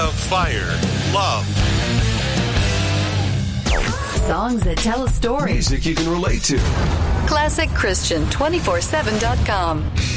of fire, love. Songs that tell a story. Music you can relate to. ClassicChristian247.com.